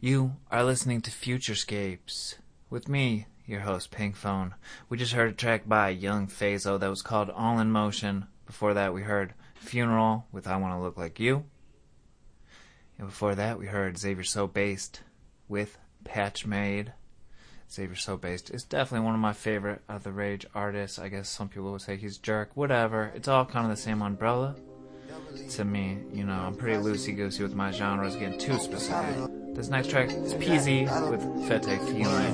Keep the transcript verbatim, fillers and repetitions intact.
You are listening to Futurescapes with me, your host, Pink Phone. We just heard a track by Young Phaso that was called All in Motion. Before that, we heard Funeral with I Want to Look Like You. And before that, we heard Xavier So Based with Patch Made. Xavier So Based is definitely one of my favorite of the Rage artists. I guess some people would say he's jerk. Whatever. It's all kind of the same umbrella. To me, you know, I'm pretty loosey-goosey with my genres, getting too specific. This next track is P Z with Fete Feeling.